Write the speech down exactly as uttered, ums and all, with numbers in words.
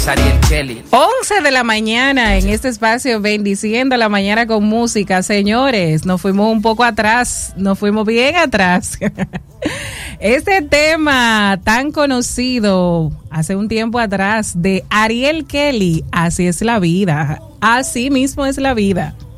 es Ariel Kelly. once de la mañana en este espacio, bendiciendo la mañana con música. Señores, nos fuimos un poco atrás, nos fuimos bien atrás. Este tema tan conocido hace un tiempo atrás de Ariel Kelly, así es la vida, así mismo es la vida.